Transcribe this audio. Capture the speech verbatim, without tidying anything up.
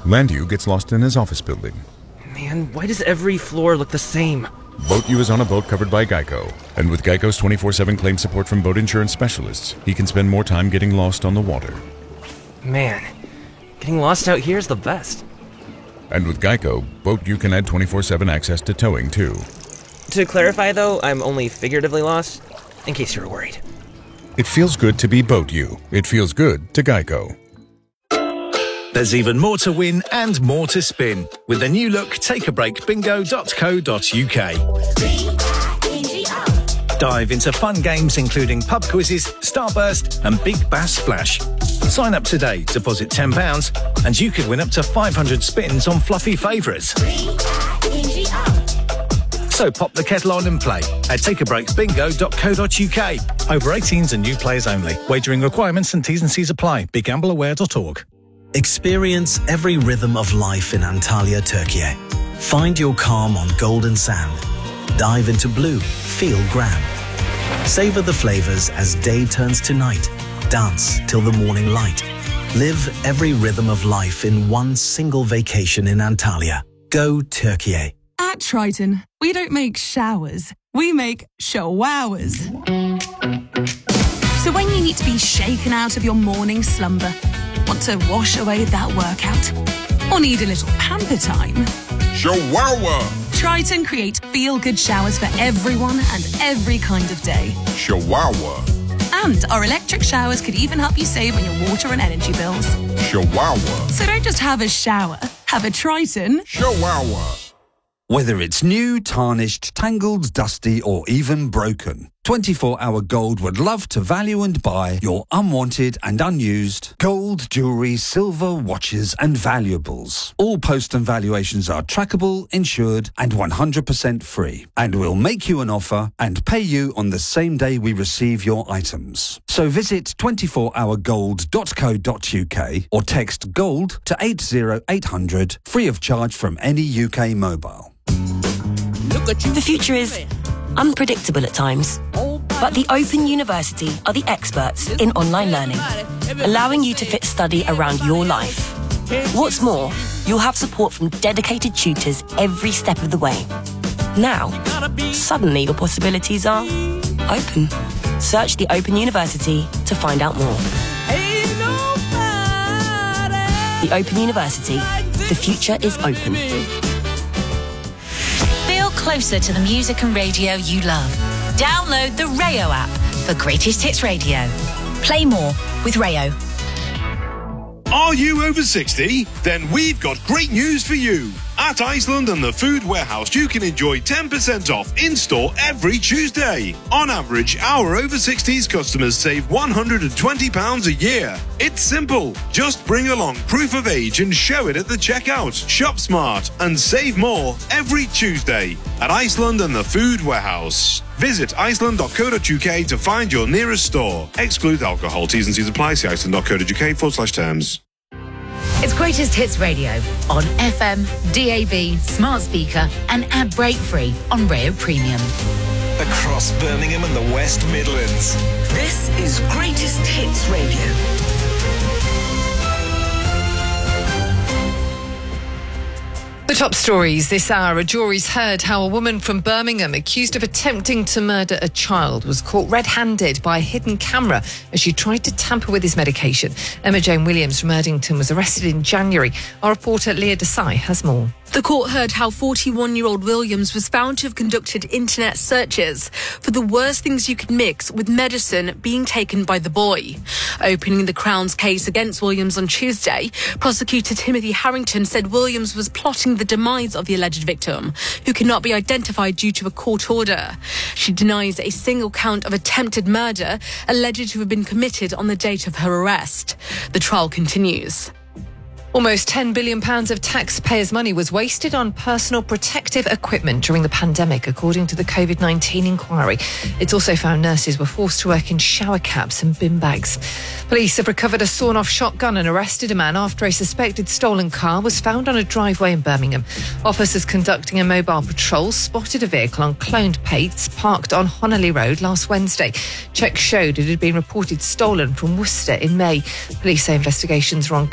Landu gets lost in his office building. Man, why does every floor look the same? Boat U is on a boat covered by Geico, and with Geico's twenty-four seven claim support from boat insurance specialists, he can spend more time getting lost on the water. Man, getting lost out here is the best. And with Geico, Boat U can add twenty-four seven access to towing, too. To clarify, though, I'm only figuratively lost, in case you were worried. It feels good to be Boat U. It feels good to Geico. There's even more to win and more to spin with the new look take a break bingo dot co dot uk. Dive into fun games including pub quizzes, Starburst and Big Bass Splash. Sign up today, deposit ten pounds and you could win up to five hundred spins on fluffy favourites. So pop the kettle on and play at take a break bingo dot co dot uk. Over eighteens and new players only. Wagering requirements and T's and C's apply. be gamble aware dot org. Experience every rhythm of life in Antalya, Turkey. Find your calm on golden sand. Dive into blue, feel grand. Savor the flavors as day turns to night. Dance till the morning light. Live every rhythm of life in one single vacation in Antalya. Go Turkey. At Triton, we don't make showers, we make showers. So when you need to be shaken out of your morning slumber, want to wash away that workout, or need a little pamper time, Showawa! Triton creates feel-good showers for everyone and every kind of day. Showawa! And our electric showers could even help you save on your water and energy bills. Showawa! So don't just have a shower, have a Triton. Showawa! Whether it's new, tarnished, tangled, dusty or even broken, twenty-four hour Gold would love to value and buy your unwanted and unused gold, jewellery, silver, watches and valuables. All post and valuations are trackable, insured and one hundred percent free. And we'll make you an offer and pay you on the same day we receive your items. So visit twenty-four hour gold dot co dot uk or text GOLD to eight zero eight hundred free of charge from any U K mobile. The future is unpredictable at times, but the Open University are the experts in online learning, allowing you to fit study around your life. What's more, you'll have support from dedicated tutors every step of the way. Now, suddenly your possibilities are open. Search the Open University to find out more. The Open University. The future is open. Closer to the music and radio you love. Download the Rayo app for Greatest Hits Radio. Play more with Rayo. Are you over sixty? Then we've got great news for you. At Iceland and the Food Warehouse, you can enjoy ten percent off in-store every Tuesday. On average, our over sixties customers save one hundred twenty pounds a year. It's simple. Just bring along proof of age and show it at the checkout. Shop smart and save more every Tuesday at Iceland and the Food Warehouse. Visit iceland dot co dot uk to find your nearest store. Exclude alcohol. T's and C's apply. See iceland dot co dot uk forward slash terms. It's Greatest Hits Radio on F M, D A B, smart speaker and ad break free on Rayo Premium. Across Birmingham and the West Midlands. This is Greatest Hits Radio. The top stories this hour. A jury's heard how a woman from Birmingham accused of attempting to murder a child was caught red-handed by a hidden camera as she tried to tamper with his medication. Emma Jane Williams from Erdington was arrested in January. Our reporter Leah Desai has more. The court heard how forty-one-year-old Williams was found to have conducted internet searches for the worst things you could mix with medicine being taken by the boy. Opening the Crown's case against Williams on Tuesday, prosecutor Timothy Harrington said Williams was plotting the demise of the alleged victim, who cannot be identified due to a court order. She denies a single count of attempted murder alleged to have been committed on the date of her arrest. The trial continues. Almost ten billion pounds of taxpayers' money was wasted on personal protective equipment during the pandemic, according to the COVID nineteen inquiry. It's also found nurses were forced to work in shower caps and bin bags. Police have recovered a sawn-off shotgun and arrested a man after a suspected stolen car was found on a driveway in Birmingham. Officers conducting a mobile patrol spotted a vehicle on cloned plates parked on Honolly Road last Wednesday. Checks showed it had been reported stolen from Worcester in May. Police say investigations are on